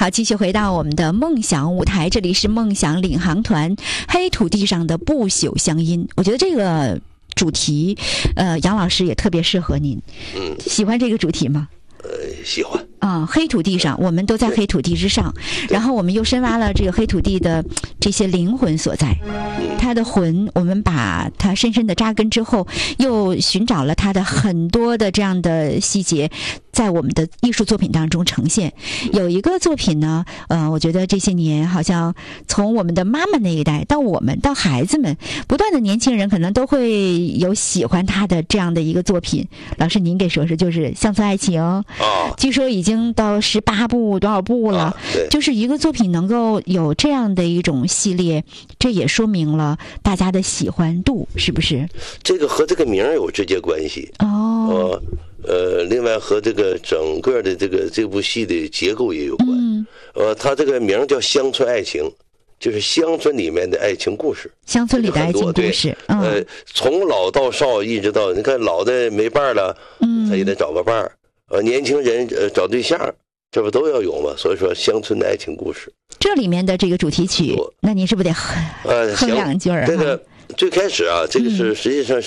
好，继续回到我们的梦想舞台，这里是梦想领航团，黑土地上的不朽乡音。我觉得这个主题，杨老师也特别适合您。喜欢这个主题吗？ 喜欢。 黑土地上，我们都在黑土地之上，然后我们又深挖了这个黑土地的这些灵魂所在，它的魂，我们把它深深的扎根之后，又寻找了它的很多的这样的细节，在我们的艺术作品当中呈现。有一个作品呢，我觉得这些年好像从我们的妈妈那一代到我们到孩子们，不断的年轻人可能都会有喜欢他的这样的一个作品。老师您给说说，就是《乡村爱情》据说已经到18部多少部了，就是一个作品能够有这样的一种系列，这也说明了大家的喜欢度，是不是？ 这个和这个名有直接关系另外和这个整个的这部戏的结构也有关。它这个名叫《乡村爱情》，就是乡村里面的爱情故事。乡村里的爱情故事，从老到少，一直到你看老的没伴了，他也得找个伴儿。年轻人找对象，这不都要有吗？所以说乡村的爱情故事， 这里面的这个主题曲，那您是不是得哼两句儿？ 这个最开始这个是实际上